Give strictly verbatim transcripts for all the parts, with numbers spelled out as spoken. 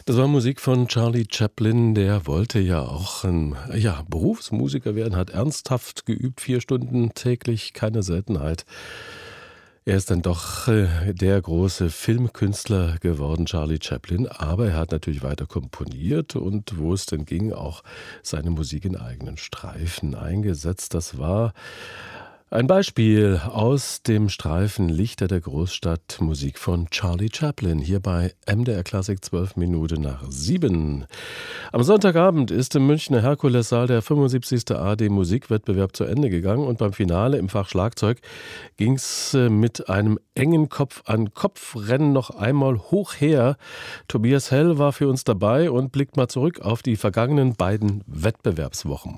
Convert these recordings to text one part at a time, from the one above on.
Das war Musik von Charlie Chaplin, der wollte ja auch ein ja, Berufsmusiker werden, hat ernsthaft geübt, vier Stunden täglich, keine Seltenheit. Er ist dann doch äh, der große Filmkünstler geworden, Charlie Chaplin, aber er hat natürlich weiter komponiert und wo es denn ging, auch seine Musik in eigenen Streifen eingesetzt. Das war ein Beispiel aus dem Streifen Lichter der Großstadt, Musik von Charlie Chaplin, hier bei M D R Klassik, zwölf Minuten nach sieben. Am Sonntagabend ist im Münchner Herkulessaal der fünfundsiebzigste A R D-Musikwettbewerb zu Ende gegangen und beim Finale im Fach Schlagzeug ging es mit einem engen Kopf-an-Kopf-Rennen noch einmal hoch her. Tobias Hell war für uns dabei und blickt mal zurück auf die vergangenen beiden Wettbewerbswochen.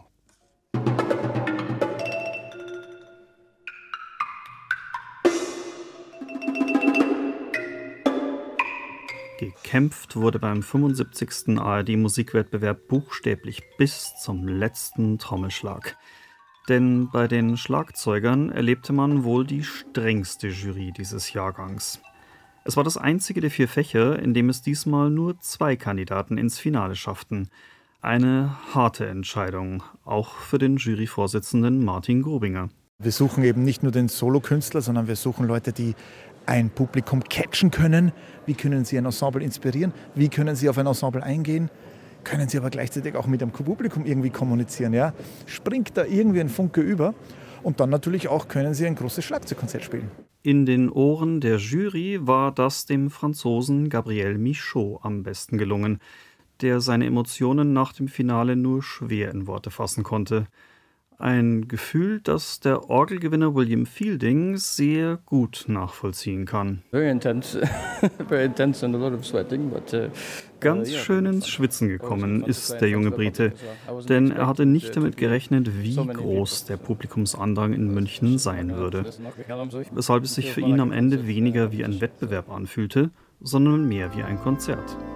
Gekämpft wurde beim fünfundsiebzigsten A R D-Musikwettbewerb buchstäblich bis zum letzten Trommelschlag. Denn bei den Schlagzeugern erlebte man wohl die strengste Jury dieses Jahrgangs. Es war das einzige der vier Fächer, in dem es diesmal nur zwei Kandidaten ins Finale schafften. Eine harte Entscheidung, auch für den Juryvorsitzenden Martin Grobinger. Wir suchen eben nicht nur den Solokünstler, sondern wir suchen Leute, die ein Publikum catchen können. Wie können sie ein Ensemble inspirieren? Wie können sie auf ein Ensemble eingehen? Können sie aber gleichzeitig auch mit dem Publikum irgendwie kommunizieren? Ja? Springt da irgendwie ein Funke über? Und dann natürlich auch, können sie ein großes Schlagzeugkonzert spielen. In den Ohren der Jury war das dem Franzosen Gabriel Michaud am besten gelungen, der seine Emotionen nach dem Finale nur schwer in Worte fassen konnte. Ein Gefühl, das der Orgelgewinner William Fielding sehr gut nachvollziehen kann. Very intense, very intense and a lot of sweating, but, uh, Ganz schön ins Schwitzen gekommen ist der junge Brite, denn er hatte nicht damit gerechnet, wie groß der Publikumsandrang in München sein würde, weshalb es sich für ihn am Ende weniger wie ein Wettbewerb anfühlte, sondern mehr wie ein Konzert.